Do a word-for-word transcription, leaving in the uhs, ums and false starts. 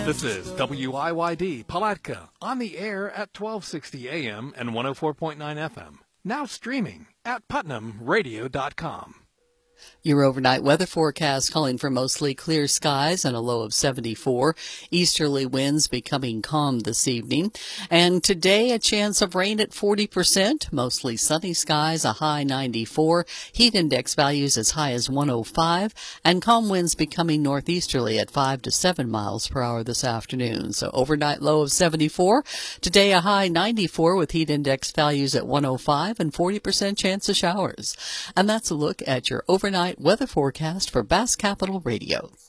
This is W I Y D Palatka, on the air at twelve sixty A M and one oh four point nine F M. Now streaming at putnam radio dot com. Your overnight weather forecast calling for mostly clear skies and a low of seventy-four. Easterly winds becoming calm this evening. And today, a chance of rain at forty percent. Mostly sunny skies, a high ninety-four. Heat index values as high as one oh five. And calm winds becoming northeasterly at five to seven miles per hour this afternoon. So overnight low of seventy-four. Today, a high ninety-four with heat index values at one oh five and forty percent chance of showers. And that's a look at your overnight weather forecast for Bass Capital Radio.